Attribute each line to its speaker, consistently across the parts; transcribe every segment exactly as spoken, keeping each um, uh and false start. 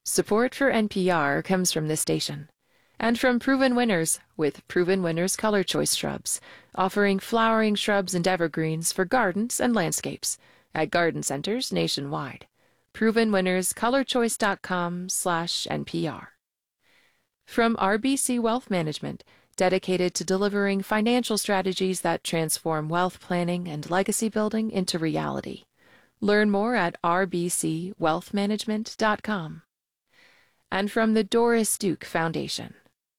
Speaker 1: Support for N P R comes from this station and from Proven Winners with Proven Winners Color Choice Shrubs, offering flowering shrubs and evergreens for gardens and landscapes at garden centers nationwide. proven winners color choice dot com slash N P R. From R B C Wealth Management, dedicated to delivering financial strategies that transform wealth planning and legacy building into reality. Learn more at r b c wealth management dot com. And from the Doris Duke Foundation.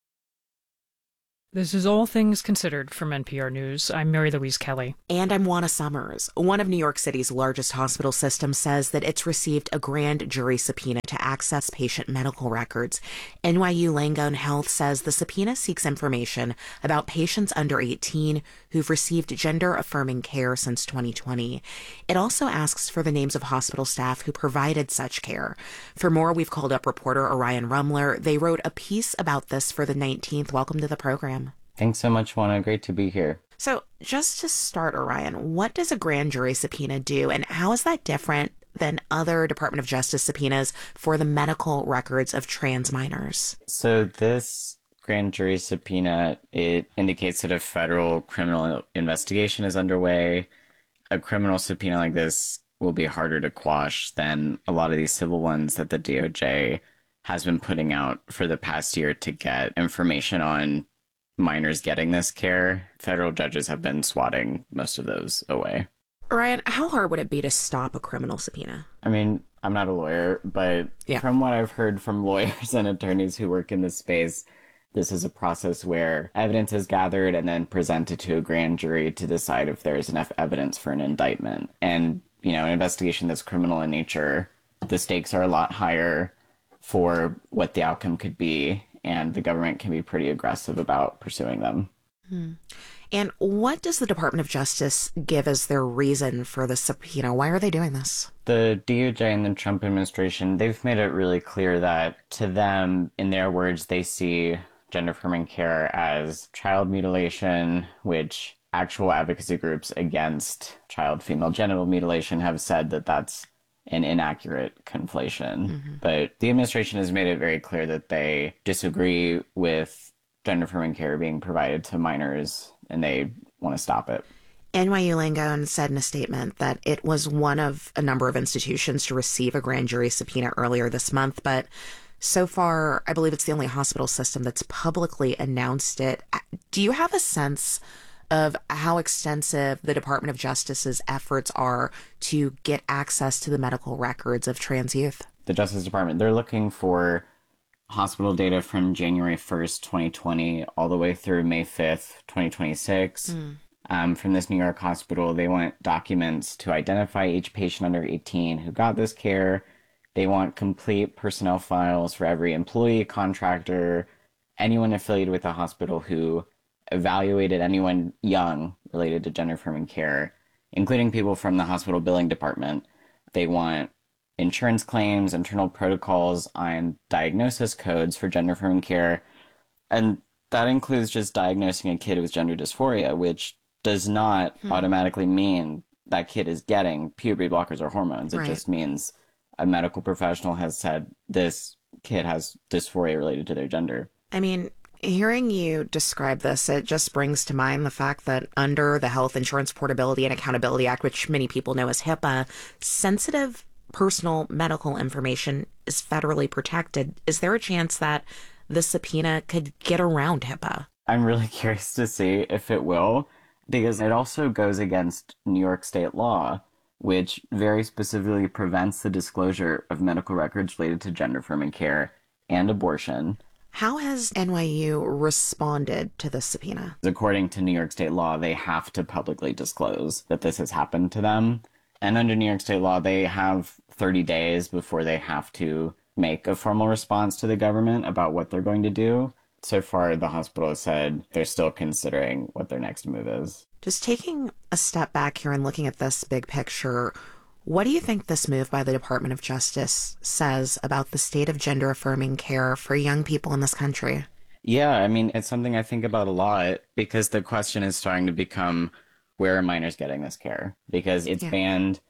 Speaker 2: This is All Things Considered from N P R News. I'm Mary Louise Kelly.
Speaker 3: And I'm Juana Summers. One of New York City's largest hospital systems says that it's received a grand jury subpoena to access patient medical records. N Y U Langone Health says the subpoena seeks information about patients under eighteen who've received gender-affirming care since twenty twenty. It also asks for the names of hospital staff who provided such care. For more, we've called up reporter Orion Rumler. They wrote a piece about this for the nineteenth. Welcome to the program.
Speaker 4: Thanks so much, Juana. Great to be here.
Speaker 3: So just to start, Orion, what does a grand jury subpoena do, and how is that different than other Department of Justice subpoenas for the medical records of trans minors?
Speaker 4: So this grand jury subpoena, it indicates that a federal criminal investigation is underway. A criminal subpoena like this will be harder to quash than a lot of these civil ones that the D O J has been putting out for the past year to get information on minors getting this care. Federal judges have been swatting most of those away.
Speaker 3: Ryan, how hard would it be to stop a criminal subpoena?
Speaker 4: I mean, I'm not a lawyer, but yeah. From what I've heard from lawyers and attorneys who work in this space, this is a process where evidence is gathered and then presented to a grand jury to decide if there's enough evidence for an indictment. And, you know, an investigation that's criminal in nature, the stakes are a lot higher for what the outcome could be, and the government can be pretty aggressive about pursuing them.
Speaker 3: Hmm. And what does the Department of Justice give as their reason for the subpoena? Why are they doing this?
Speaker 4: The D O J and the Trump administration, they've made it really clear that to them, in their words, they see gender-affirming care as child mutilation, which actual advocacy groups against child female genital mutilation have said that that's an inaccurate conflation. Mm-hmm. But the administration has made it very clear that they disagree with gender-affirming care being provided to minors, and they want to stop it.
Speaker 3: N Y U Langone said in a statement that it was one of a number of institutions to receive a grand jury subpoena earlier this month, but so far, I believe it's the only hospital system that's publicly announced it. Do you have a sense of how extensive the Department of Justice's efforts are to get access to the medical records of trans youth?
Speaker 4: The Justice Department, they're looking for hospital data from January first, twenty twenty, all the way through May fifth, twenty twenty-six. Mm. Um, from this New York hospital, they want documents to identify each patient under eighteen who got this care. They want complete personnel files for every employee, contractor, anyone affiliated with the hospital who evaluated anyone young related to gender-affirming care, including people from the hospital billing department. They want insurance claims, internal protocols on diagnosis codes for gender-affirming care. And that includes just diagnosing a kid with gender dysphoria, which does not hmm. automatically mean that kid is getting puberty blockers or hormones. It right. just means a medical professional has said this kid has dysphoria related to their gender.
Speaker 3: I mean, hearing you describe this, it just brings to mind the fact that under the Health Insurance Portability and Accountability Act, which many people know as HIPAA, sensitive personal medical information is federally protected. Is there a chance that the subpoena could get around HIPAA?
Speaker 4: I'm really curious to see if it will, because it also goes against New York state law, which very specifically prevents the disclosure of medical records related to gender-affirming care and abortion.
Speaker 3: How has N Y U responded to this subpoena?
Speaker 4: According to New York state law, they have to publicly disclose that this has happened to them. And under New York state law, they have thirty days before they have to make a formal response to the government about what they're going to do. So far, the hospital has said they're still considering what their next move is.
Speaker 3: Just taking a step back here and looking at this big picture, what do you think this move by the Department of Justice says about the state of gender-affirming care for young people in this country?
Speaker 4: Yeah, I mean, it's something I think about a lot, because the question is starting to become, where are minors getting this care? Because it's yeah. banned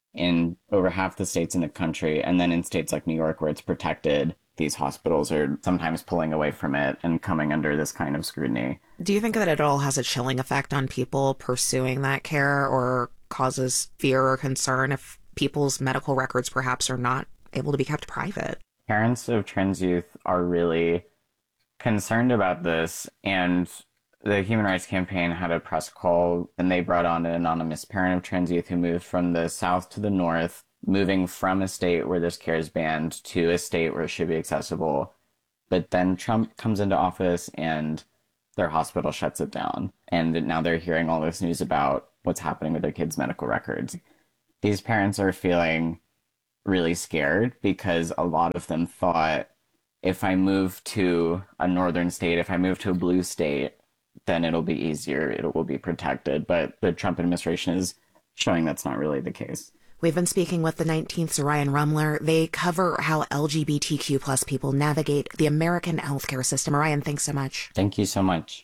Speaker 4: in over half the states in the country. And then in states like New York, where it's protected, these hospitals are sometimes pulling away from it and coming under this kind of scrutiny.
Speaker 3: Do you think that it all has a chilling effect on people pursuing that care, or causes fear or concern if people's medical records perhaps are not able to be kept private?
Speaker 4: Parents of trans youth are really concerned about this, and the Human Rights Campaign had a press call, and they brought on an anonymous parent of trans youth who moved from the south to the north, moving from a state where this care is banned to a state where it should be accessible. But then Trump comes into office and their hospital shuts it down. And now they're hearing all this news about what's happening with their kids' medical records. These parents are feeling really scared because a lot of them thought, if I move to a northern state, if I move to a blue state, then it'll be easier, it will be protected. But the Trump administration is showing that's not really the case.
Speaker 3: We've been speaking with the nineteenth's Ryan Rumler. They cover how L G B T Q plus people navigate the American healthcare system. Ryan, thanks so much.
Speaker 4: Thank you so much.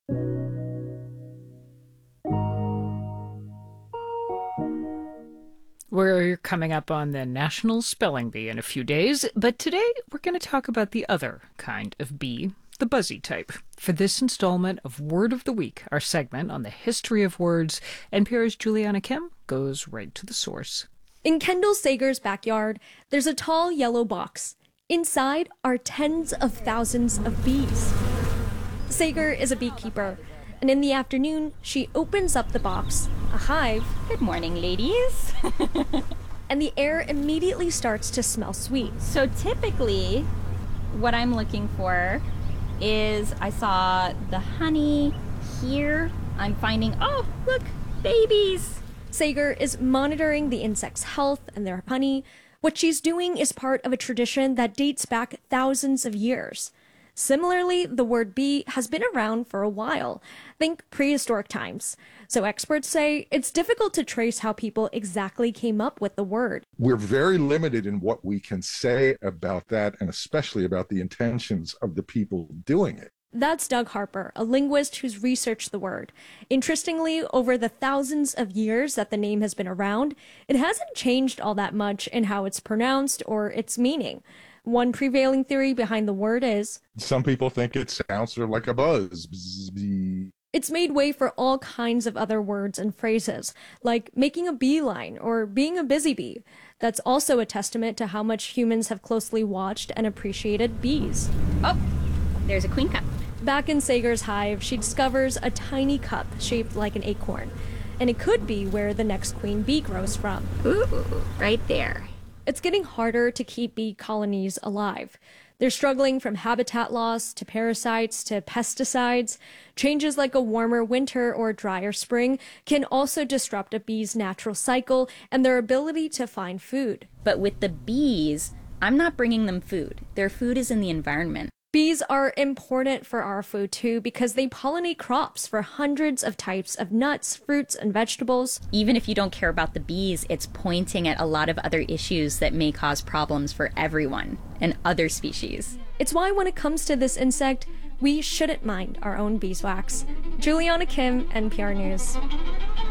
Speaker 2: We're coming up on the National Spelling Bee in a few days, but today we're going to talk about the other kind of bee, the buzzy type. For this installment of Word of the Week, our segment on the history of words, N P R's Juliana Kim goes right to the source.
Speaker 5: In Kendall Sager's backyard, there's a tall yellow box. Inside are tens of thousands of bees. Sager is a beekeeper, and in the afternoon, she opens up the box, a hive.
Speaker 6: Good morning, ladies.
Speaker 5: And the air immediately starts to smell sweet.
Speaker 6: So typically, what I'm looking for is, I saw the honey here. I'm finding, oh, look, babies.
Speaker 5: Sager is monitoring the insect's health and their honey. What she's doing is part of a tradition that dates back thousands of years. Similarly, the word bee has been around for a while. Think prehistoric times. So experts say it's difficult to trace how people exactly came up with the word.
Speaker 7: We're very limited in what we can say about that, and especially about the intentions of the people doing it.
Speaker 5: That's Doug Harper, a linguist who's researched the word. Interestingly, over the thousands of years that the name has been around, it hasn't changed all that much in how it's pronounced or its meaning. One prevailing theory behind the word is,
Speaker 7: some people think it sounds sort of like a buzz. Bzz.
Speaker 5: It's made way for all kinds of other words and phrases, like making a beeline or being a busy bee. That's also a testament to how much humans have closely watched and appreciated bees.
Speaker 6: Oh, there's a queen cup.
Speaker 5: Back in Sager's hive, she discovers a tiny cup shaped like an acorn, and it could be where the next queen bee grows from.
Speaker 6: Ooh, right there.
Speaker 5: It's getting harder to keep bee colonies alive. They're struggling from habitat loss to parasites to pesticides. Changes like a warmer winter or drier spring can also disrupt a bee's natural cycle and their ability to find food.
Speaker 6: But with the bees, I'm not bringing them food. Their food is in the environment.
Speaker 5: Bees are important for our food too because they pollinate crops for hundreds of types of nuts, fruits, and vegetables.
Speaker 6: Even if you don't care about the bees, it's pointing at a lot of other issues that may cause problems for everyone and other species.
Speaker 5: It's why when it comes to this insect, we shouldn't mind our own beeswax. Juliana Kim, N P R News.